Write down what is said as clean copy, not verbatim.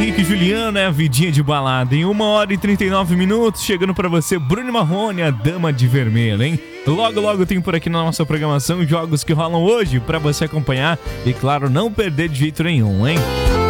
Henrique e Juliano, é a vidinha de balada. Em 1h39, chegando pra você, Bruno Marrone, a Dama de Vermelho, hein? Logo tem por aqui na nossa programação jogos que rolam hoje pra você acompanhar e, claro, não perder de jeito nenhum, hein?